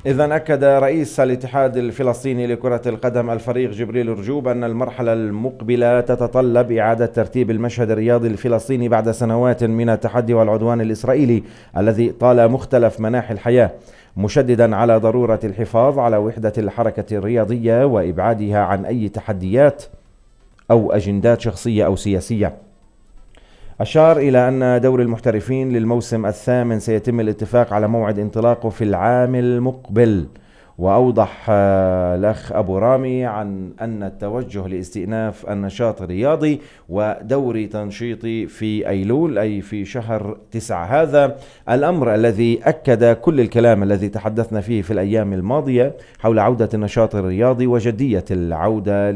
إذن أكد رئيس الاتحاد الفلسطيني لكرة القدم الفريق جبريل رجوب أن المرحلة المقبلة تتطلب إعادة ترتيب المشهد الرياضي الفلسطيني بعد سنوات من التحدي والعدوان الإسرائيلي الذي طال مختلف مناحي الحياة، مشددا على ضرورة الحفاظ على وحدة الحركة الرياضية وإبعادها عن أي تحديات أو أجندات شخصية أو سياسية. أشار إلى أن دوري المحترفين للموسم الثامن سيتم الاتفاق على موعد انطلاقه في العام المقبل. وأوضح الأخ أبو رامي عن أن التوجه لاستئناف النشاط الرياضي ودوري تنشيطي في أيلول أي في شهر 9. هذا الأمر الذي أكد كل الكلام الذي تحدثنا فيه في الأيام الماضية حول عودة النشاط الرياضي وجدية العودة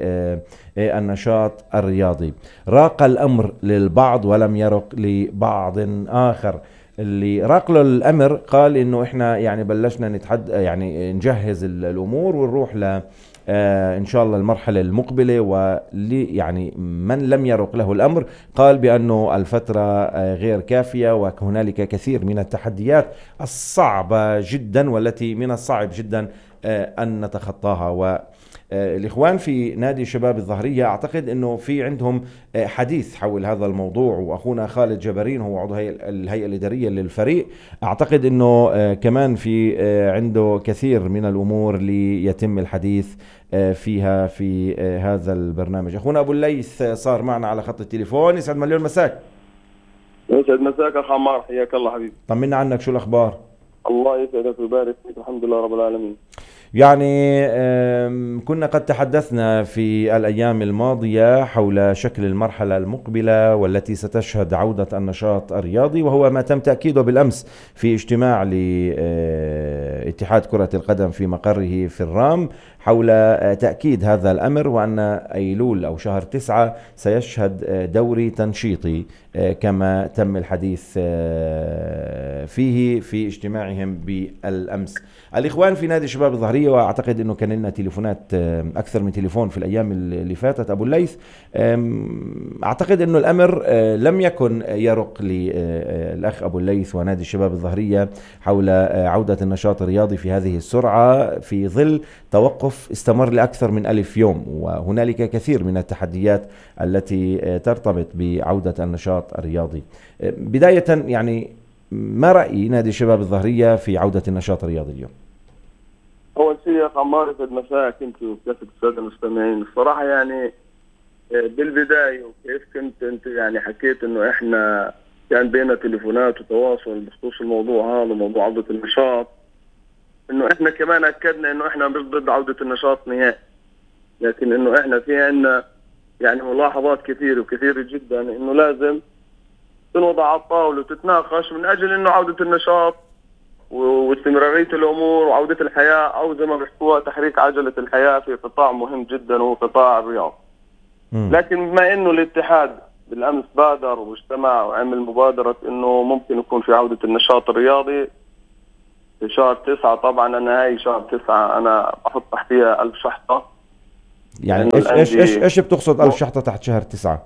للنشاط الرياضي. راق الأمر للبعض ولم يرق لبعض آخر. اللي راق له الامر قال انه احنا يعني بلشنا يعني نجهز الامور ونروح ل ان شاء الله المرحله المقبله. واللي يعني من لم يرق له الامر قال بانه الفتره غير كافيه وهنالك كثير من التحديات الصعبه جدا والتي من الصعب جدا ان نتخطاها. الإخوان في نادي شباب الظهرية أعتقد أنه في عندهم حديث حول هذا الموضوع، وأخونا خالد جبارين هو عضو الهيئة الإدارية للفريق أعتقد أنه كمان في عنده كثير من الأمور ليتم الحديث فيها في هذا البرنامج. أخونا أبو الليث صار معنا على خط التليفون. يسعد مليون مساك. يسعد مساك أخ عمار، حياك الله حبيبي. طمنا عنك، شو الأخبار؟ الله يسعدك ويبارك فيك، الحمد لله رب العالمين. يعني كنا قد تحدثنا في الأيام الماضية حول شكل المرحلة المقبلة والتي ستشهد عودة النشاط الرياضي، وهو ما تم تأكيده بالأمس في اجتماع لاتحاد كرة القدم في مقره في الرام حول تأكيد هذا الأمر، وأن أيلول أو شهر 9 سيشهد دوري تنشيطي كما تم الحديث فيه في اجتماعهم بالأمس. الإخوان في نادي شباب الظهرية، وأعتقد أنه كان لنا تليفونات أكثر من تليفون في الأيام اللي فاتت. أبو الليث، أعتقد أنه الأمر لم يكن يرق للأخ أبو الليث ونادي شباب الظهرية حول عودة النشاط الرياضي في هذه السرعة في ظل توقف استمر لأكثر من 1000 يوم، وهنالك كثير من التحديات التي ترتبط بعودة النشاط الرياضي. بداية يعني ما رأي نادي شباب الظهرية في عودة النشاط الرياضي اليوم؟ أول شيء يا عمار يسعد مساك أنت وكافة السادة المستمعين. الصراحة يعني بالبداية وكيف كنت أنت يعني حكيت إنه إحنا كان بينا تليفونات وتواصل بخصوص الموضوع هذا وموضوع عودة النشاط، إنه إحنا كمان أكدنا إنه إحنا مش ضد عودة النشاط نهائي، لكن إنه إحنا في عنا يعني ملاحظات كثيرة وكثيرة جدا إنه لازم تنوضع على الطاولة وتتناقش من أجل إنه عودة النشاط واستمرارية الأمور وعودة الحياة، أو زي ما بيحكوها تحريك عجلة الحياة في قطاع مهم جدا وهو قطاع الرياض. لكن بما إنه الاتحاد بالأمس بادر واجتمع وعمل مبادرة إنه ممكن يكون في عودة النشاط الرياضي في شهر 9، طبعا أنا هاي شهر 9 أنا بحط تحتها 1000 شحطة. يعني إيش بتقصد 1000 شحطة تحت شهر 9؟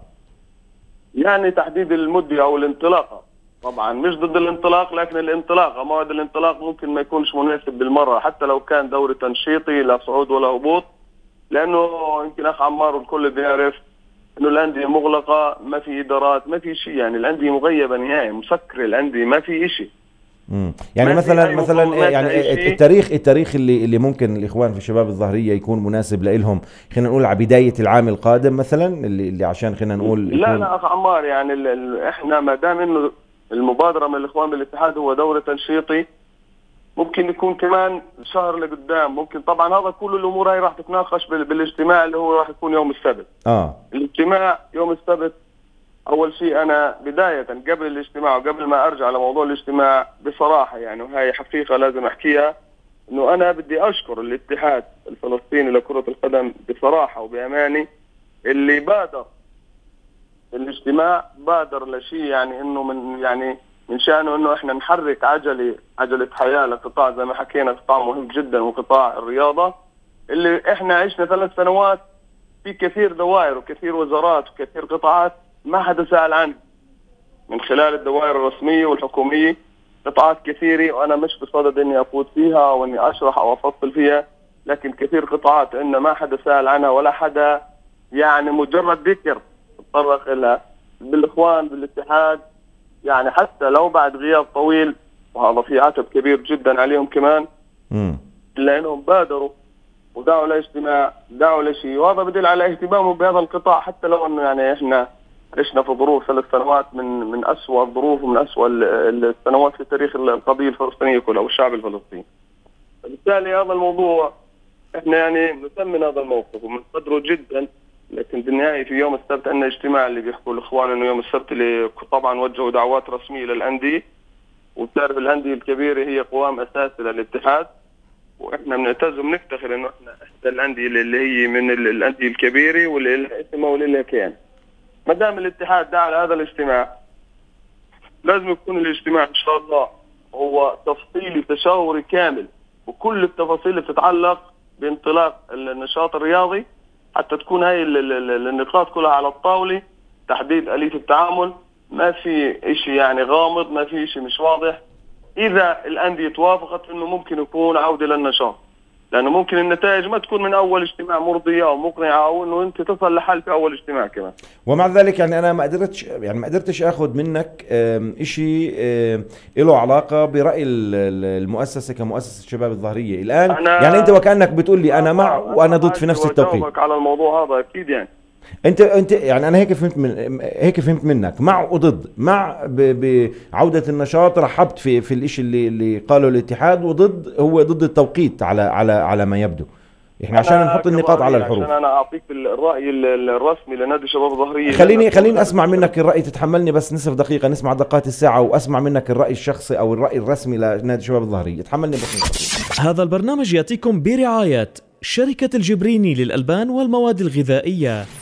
يعني تحديد المدة أو الانطلاقة. طبعا مش ضد الانطلاق، لكن الانطلاقة موعد الانطلاق ممكن ما يكونش مناسب بالمرة حتى لو كان دوري تنشيطي لا صعود ولا هبوط، لأنه يمكن أخ عمار والكل بيعرف إنه الأندية مغلقة، ما في إدارات، ما في شيء، يعني الأندية مغيبة نهائي، مسكرة الأندية، ما في شيء. يعني مثلا يعني التاريخ اللي ممكن الإخوان في شباب الظهرية يكون مناسب لهم، خلينا نقول على بداية العام القادم مثلا، اللي عشان خلينا نقول لا أخ عمار، يعني إحنا ما دام إنه المبادرة من الإخوان بالاتحاد هو دوري تنشيطي، ممكن يكون كمان شهر لقدام، ممكن طبعا هذا كل الأمور هاي راح تتناقش بالاجتماع اللي هو راح يكون يوم السبت. الاجتماع يوم السبت. أول شيء أنا بداية قبل الاجتماع وقبل ما أرجع لموضوع الاجتماع بصراحة يعني، وهي حقيقة لازم أحكيها، إنه أنا بدي أشكر الاتحاد الفلسطيني لكرة القدم بصراحة وبأماني اللي بادر الاجتماع، بادر لشيء يعني إنه من شأنه إنه إحنا نحرك عجلة حياة لقطاع زي ما حكينا، قطاع مهم جدا وقطاع الرياضة اللي إحنا عشنا 3 سنوات في كثير دوائر وكثير وزارات وكثير قطاعات ما حدا سأل عنه من خلال الدوائر الرسمية والحكومية، قطاعات كثيرة، وأنا مش بصدد إني أفوت فيها وإني أشرح أو أفصل فيها، لكن كثير قطاعات إن ما حدا سأل عنها ولا حدا يعني مجرد ذكر تطرق لها. بالإخوان بالاتحاد يعني حتى لو بعد غياب طويل، وهذا في عتب كبير جدا عليهم كمان، إلا إنهم بادروا ودعوا لاجتماع، دعوا لشيء، وهذا بدل على اهتمامهم بهذا القطاع، حتى لو إنه يعني إحنا عشنا في ظروف 3 سنوات من أسوأ الظروف ومن أسوأ السنوات في تاريخ القضية الفلسطينية كلها والشعب الفلسطيني. بالتالي هذا الموضوع احنا يعني نثمن هذا الموقف ومنقدره جدا، لكن بالنهاية في يوم السبت عندنا اجتماع اللي بيحكوا الإخوان إنه يوم السبت اللي طبعا وجهوا دعوات رسمية للأندية، وبتعرف الأندية الكبيرة هي قوام أساسي للاتحاد، واحنا بنعتز وبنفتخر إنه احنا إحدى الأندية اللي هي من الأندية الكبيرة واللي لها اسمها واللي لها كيان. ما دام الاتحاد دعا لهذا الاجتماع لازم يكون الاجتماع ان شاء الله هو تفصيلي تشاوري كامل، وكل التفاصيل اللي بتتعلق بانطلاق النشاط الرياضي، حتى تكون هاي النقاط كلها على الطاولة، تحديد آلية التعامل، ما في اشي يعني غامض، ما في اشي مش واضح. اذا الأندية توافقت انه ممكن يكون عودة للنشاط، لانه ممكن النتائج ما تكون من اول اجتماع مرضيه او مقنعه، او انه انت تصل لحل في اول اجتماع كمان. ومع ذلك يعني انا ما قدرتش اخذ منك شيء له علاقه براي المؤسسه كمؤسسه شباب الظهرية الان. يعني انت وكانك بتقول لي انا مع وانا ضد في نفس التوقيت. على الموضوع هذا اكيد يعني انت يعني انا هيك فهمت منك مع وضد. مع بعودة النشاط، رحبت في الاشي اللي قاله الاتحاد، وضد هو ضد التوقيت على ما يبدو. احنا عشان نحط النقاط على الحروف. عشان انا اعطيك الرأي الرسمي لنادي شباب الظهرية. خليني اسمع منك الرأي، تتحملني بس نصف دقيقة، نسمع دقات الساعة واسمع منك الرأي الشخصي او الرأي الرسمي لنادي شباب الظهرية. تحملني بس نصف دقيقة. هذا البرنامج يأتيكم برعاية شركة الجبريني للألبان والمواد الغذائية.